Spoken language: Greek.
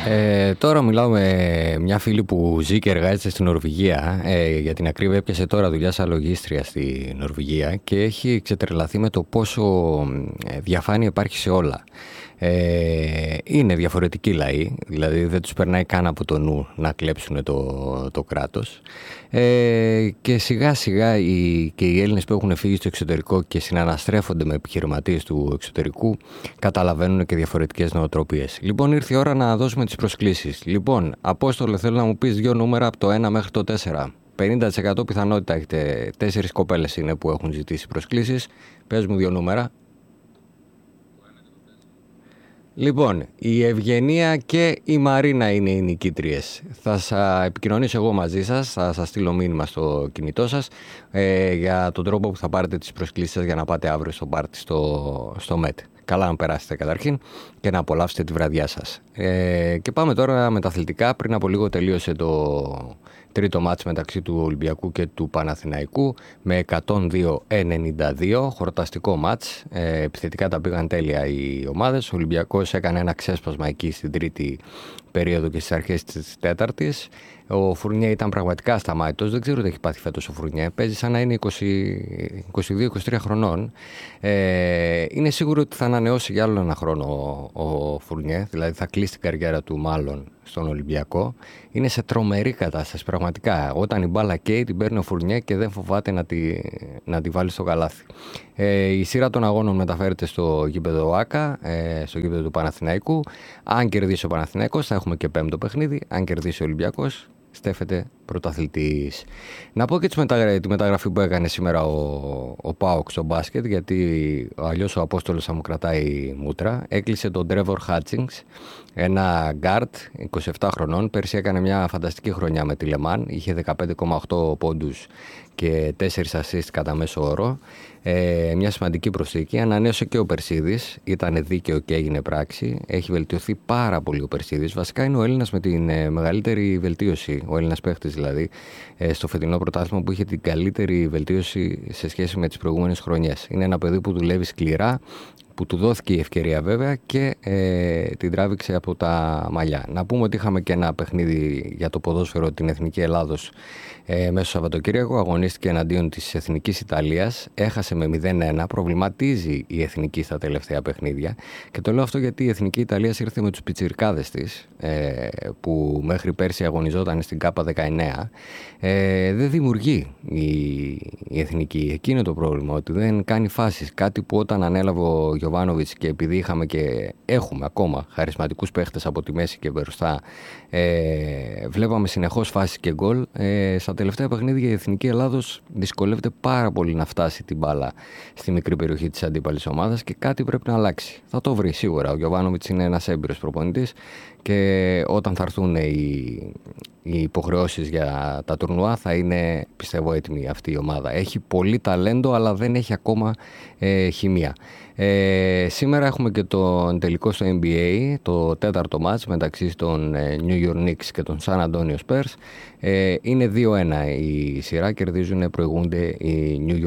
Τώρα μιλάω με μια φίλη που ζει και εργάζεται στην Νορβηγία. Για την ακρίβεια, έπιασε τώρα δουλειά σαν λογίστρια στη Νορβηγία και έχει ξετρελαθεί με το πόσο διαφάνεια υπάρχει σε όλα. Είναι διαφορετικοί λαοί, δηλαδή δεν τους περνάει καν από το νου να κλέψουν το κράτος. Και σιγά σιγά και οι Έλληνες που έχουν φύγει στο εξωτερικό και συναναστρέφονται με επιχειρηματίες του εξωτερικού καταλαβαίνουν και διαφορετικές νοοτροπίες. Λοιπόν, ήρθε η ώρα να δώσουμε τις προσκλήσεις. Λοιπόν, Απόστολε, θέλω να μου πεις 2 νούμερα από το 1 μέχρι το 4. 50% πιθανότητα έχετε. 4 κοπέλες είναι που έχουν ζητήσει προσκλήσεις. Πες μου 2 νούμερα. Λοιπόν, η Ευγενία και η Μαρίνα είναι οι νικήτριες. Θα επικοινωνήσω εγώ μαζί σας, θα σας στείλω μήνυμα στο κινητό σας για τον τρόπο που θα πάρετε τις προσκλήσεις σας για να πάτε αύριο στο πάρτι στο ΜΕΤ. Καλά να περάσετε καταρχήν και να απολαύσετε τη βραδιά σας. Και πάμε τώρα με τα αθλητικά. Πριν από λίγο τελείωσε το τρίτο μάτς μεταξύ του Ολυμπιακού και του Παναθηναϊκού με 102-92, χορταστικό μάτς. Επιθετικά τα πήγαν τέλεια οι ομάδες. Ο Ολυμπιακός έκανε ένα ξέσπασμα εκεί στην τρίτη περίοδο και στις αρχές της τέταρτης. Ο Φουρνιέ ήταν πραγματικά ασταμάτητος. Δεν ξέρω τι έχει πάθει φέτος ο Φουρνιέ. Παίζει σαν να είναι 22-23 χρονών. Είναι σίγουρο ότι θα ανανεώσει για άλλο ένα χρόνο ο Φουρνιέ. Δηλαδή θα κλείσει την καριέρα του μάλλον στον Ολυμπιακό. Είναι σε τρομερή κατάσταση πραγματικά. Όταν η μπάλα καίει την παίρνει ο Φουρνιέ και δεν φοβάται να τη βάλει στο καλάθι. Η σειρά των αγώνων μεταφέρεται στο γήπεδο ΆΚΑ, στο γήπεδο του Παναθηναϊκού. Αν κερδίσει ο Παναθηναϊκός θα έχουμε και πέμπτο παιχνίδι. Αν κερδίσει ο Ολυμπιακός, στέφεται πρωταθλητής. Να πω και τη μεταγραφή που έκανε σήμερα ο ΠΑΟΚ στο μπάσκετ, γιατί αλλιώς ο Απόστολος θα μου κρατάει μούτρα. Έκλεισε τον Τρέβορ Χάτσινγκς, ένα γκάρτ 27 χρονών. Πέρσι έκανε μια φανταστική χρονιά με τη Λεμάν. Είχε 15,8 πόντους και 4 assist κατά μέσο όρο. Μια σημαντική προσθήκη. Ανανέωσε και ο Περσίδης. Ήταν δίκαιο και έγινε πράξη. Έχει βελτιωθεί πάρα πολύ ο Περσίδης. Βασικά είναι ο Έλληνας με την μεγαλύτερη βελτίωση. Ο Έλληνας παίχτης δηλαδή. Στο φετινό πρωτάθλημα που είχε την καλύτερη βελτίωση σε σχέση με τις προηγούμενες χρονιές. Είναι ένα παιδί που δουλεύει σκληρά, που του δόθηκε η ευκαιρία βέβαια και την τράβηξε από τα μαλλιά. Να πούμε ότι είχαμε και ένα παιχνίδι για το ποδόσφαιρο την Εθνική Ελλάδος μέσω Σαββατοκύριακο. Αγωνίστηκε εναντίον της Εθνικής Ιταλίας. Έχασε με 0-1. Προβληματίζει η Εθνική στα τελευταία παιχνίδια. Και το λέω αυτό γιατί η Εθνική Ιταλία ήρθε με τους πιτσιρικάδες της, που μέχρι πέρσι αγωνιζόταν στην ΚΑΠΑ 19. Δεν δημιουργεί η Εθνική. Εκεί είναι το πρόβλημα, ότι δεν κάνει φάσεις. Κάτι που όταν ανέλαβε ο Γιοβάνοβιτς και επειδή είχαμε και έχουμε ακόμα χαρισματικούς παίχτες από τη μέση και μπροστά, βλέπαμε συνεχώς φάσεις και γκολ. Στα τελευταία παιχνίδια η Εθνική Ελλάδος δυσκολεύεται πάρα πολύ να φτάσει την μπάλα στη μικρή περιοχή της αντίπαλης ομάδας και κάτι πρέπει να αλλάξει. Θα το βρει σίγουρα. Ο Γιοβάνοβιτς είναι ένας έμπειρος προπονητής και όταν θα έρθουν οι υποχρεώσεις για τα τουρνουά θα είναι, πιστεύω, έτοιμη αυτή η ομάδα. Έχει πολύ ταλέντο αλλά δεν έχει ακόμα χημεία. Σήμερα έχουμε και τον τελικό στο NBA, το τέταρτο μάτς μεταξύ των New York Knicks και των San Antonio Spurs. Είναι 2-1 η σειρά, προηγούνται οι New York